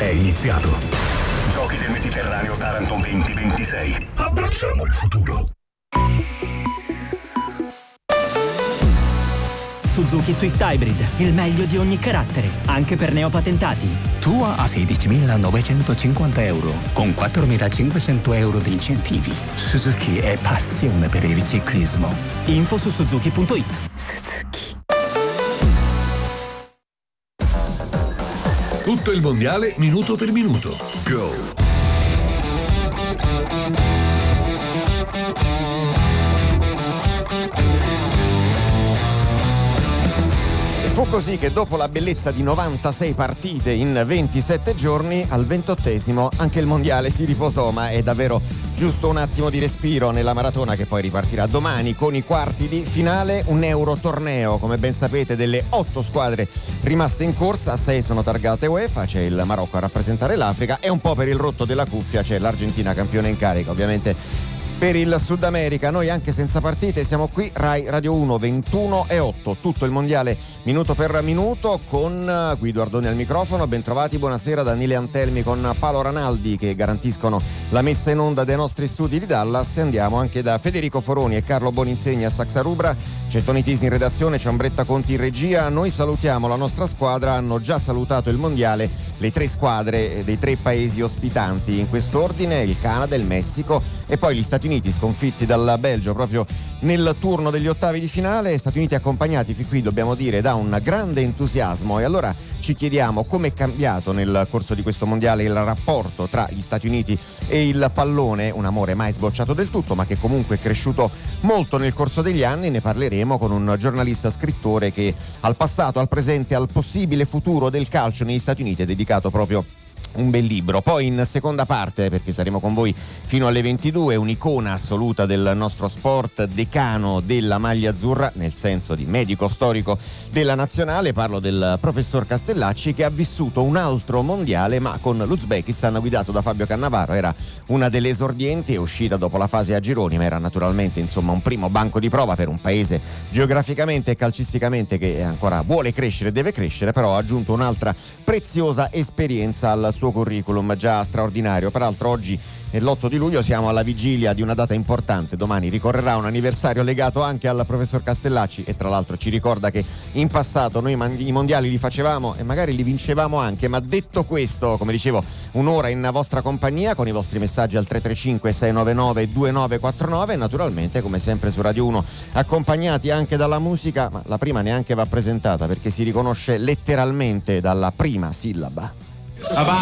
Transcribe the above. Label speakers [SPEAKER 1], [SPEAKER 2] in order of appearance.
[SPEAKER 1] iniziato. Giochi del Mediterraneo Taranto 2026. Abbracciamo il futuro.
[SPEAKER 2] Suzuki Swift Hybrid, il meglio di ogni carattere, anche per neopatentati.
[SPEAKER 3] Tua a 16.950 euro, con 4.500 euro di incentivi. Suzuki è passione per il ciclismo.
[SPEAKER 2] Info su suzuki.it.
[SPEAKER 3] Suzuki.
[SPEAKER 1] Tutto il mondiale minuto per minuto. Go!
[SPEAKER 4] Fu così che dopo la bellezza di 96 partite in 27 giorni, al 28esimo anche il mondiale si riposò, ma è davvero giusto un attimo di respiro nella maratona che poi ripartirà domani con i quarti di finale. Un Eurotorneo, come ben sapete, delle 8 squadre rimaste in corsa, 6 sono targate UEFA, c'è il Marocco a rappresentare l'Africa e un po' per il rotto della cuffia c'è l'Argentina campione in carica, ovviamente. Per il Sud America, noi anche senza partite siamo qui, Rai Radio 1, 21:08, tutto il mondiale minuto per minuto con Guido Ardoni al microfono. Bentrovati, buonasera, Daniele Antelmi con Paolo Ranaldi che garantiscono la messa in onda dei nostri studi di Dallas. Andiamo anche da Federico Foroni e Carlo Boninsegni a Saxa Rubra, c'è Tony Tisi in redazione, c'è Ombretta Conti in regia. Noi salutiamo la nostra squadra, hanno già salutato il mondiale le 3 squadre dei 3 paesi ospitanti, in quest'ordine: il Canada, il Messico e poi gli Stati Uniti, sconfitti dal Belgio proprio nel turno degli ottavi di finale. Stati Uniti accompagnati, qui dobbiamo dire, da un grande entusiasmo. E allora ci chiediamo come è cambiato nel corso di questo mondiale il rapporto tra gli Stati Uniti e il pallone, un amore mai sbocciato del tutto ma che comunque è cresciuto molto nel corso degli anni. Ne parleremo con un giornalista scrittore che al passato, al presente, al possibile futuro del calcio negli Stati Uniti è dedicato proprio un bel libro. Poi in seconda parte, perché saremo con voi fino alle 22, un'icona assoluta del nostro sport, decano della maglia azzurra, nel senso di medico storico della nazionale. Parlo del professor Castellacci che ha vissuto un altro mondiale ma con l'Uzbekistan guidato da Fabio Cannavaro. Era una delle esordienti, è uscita dopo la fase a gironi, ma era naturalmente un primo banco di prova per un paese geograficamente e calcisticamente che ancora vuole crescere, deve crescere, però ha aggiunto un'altra preziosa esperienza al suo curriculum già straordinario. Peraltro oggi è l'8 di luglio, siamo alla vigilia di una data importante. Domani ricorrerà un anniversario legato anche al professor Castellacci e tra l'altro ci ricorda che in passato noi i mondiali li facevamo e magari li vincevamo anche. Ma detto questo, come dicevo, un'ora in vostra compagnia con i vostri messaggi al 335 699 2949, naturalmente come sempre su Radio 1 accompagnati anche dalla musica, ma la prima neanche va presentata perché si riconosce letteralmente dalla prima sillaba.